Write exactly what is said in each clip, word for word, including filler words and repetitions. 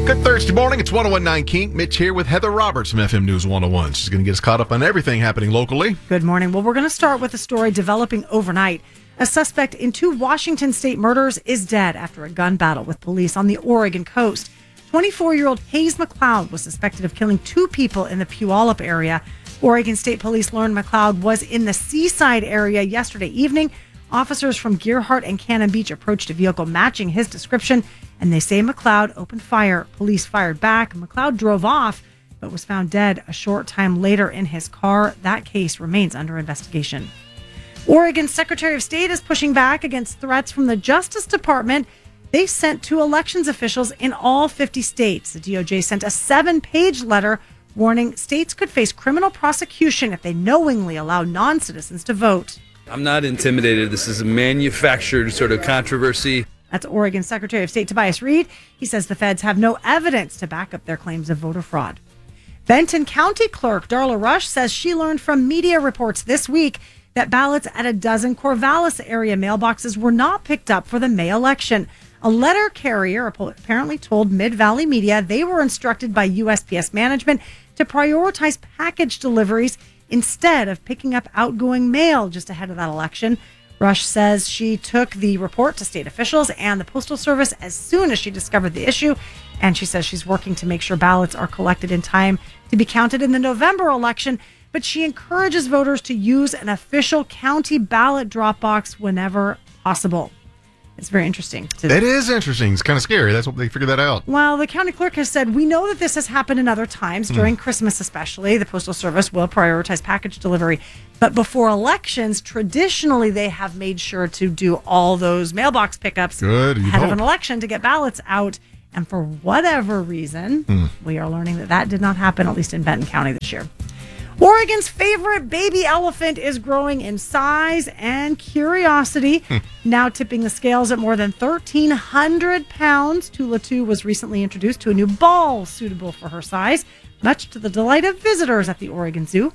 Good Thursday morning. It's one oh one point nine Kink. Mitch here with Heather Roberts from F M News one oh one. She's going to get us caught up on everything happening locally. Good morning. Well, we're going to start with a story developing overnight. A suspect in two Washington state murders is dead after a gun battle with police on the Oregon coast. twenty-four-year-old Hayes McLeod was suspected of killing two people in the Puyallup area. Oregon State Police learned McLeod was in the Seaside area yesterday evening. Officers from Gearhart and Cannon Beach approached a vehicle matching his description, and they say McLeod opened fire. Police fired back. McLeod drove off, but was found dead a short time later in his car. That case remains under investigation. Oregon's Secretary of State is pushing back against threats from the Justice Department they sent to elections officials in all fifty states. The D O J sent a seven-page letter warning states could face criminal prosecution if they knowingly allow non-citizens to vote. I'm not intimidated. This is a manufactured sort of controversy. That's Oregon Secretary of State Tobias Reed. He says the feds have no evidence to back up their claims of voter fraud. Benton County Clerk Darla Rush says she learned from media reports this week that ballots at a dozen Corvallis area mailboxes were not picked up for the May election. A letter carrier apparently told Mid-Valley Media they were instructed by U S P S management to prioritize package deliveries instead of picking up outgoing mail just ahead of that election. Rush says she took the report to state officials and the Postal Service as soon as she discovered the issue. And she says she's working to make sure ballots are collected in time to be counted in the November election. But she encourages voters to use an official county ballot drop box whenever possible. It's very interesting. It is interesting. It's kind of scary. That's what they figured that out. Well, the county clerk has said, we know that this has happened in other times. During mm. Christmas especially, the Postal Service will prioritize package delivery. But before elections, traditionally, they have made sure to do all those mailbox pickups Good, ahead hope. of an election to get ballots out. And for whatever reason, mm. we are learning that that did not happen, at least in Benton County this year. Oregon's favorite baby elephant is growing in size and curiosity, now tipping the scales at more than thirteen hundred pounds. Tula two was recently introduced to a new ball suitable for her size, much to the delight of visitors at the Oregon Zoo.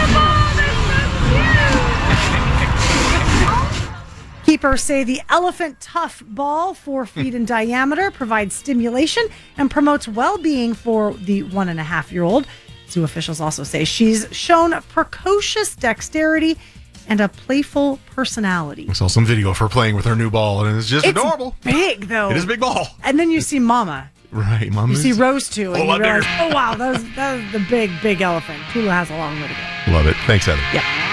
Keepers say the Elephant Tough ball, four feet in diameter, provides stimulation and promotes well-being for the one and a half year old. Zoo officials also say she's shown precocious dexterity and a playful personality. I saw some video of her playing with her new ball, and it's just it's adorable. Big, though. It is a big ball. And then you see Mama. Right, Mama. You see Rose, too, and oh, you realize, oh, wow, that was, that was the big, big elephant. Tula has a long way to go. Love it. Thanks, Heather. Yeah.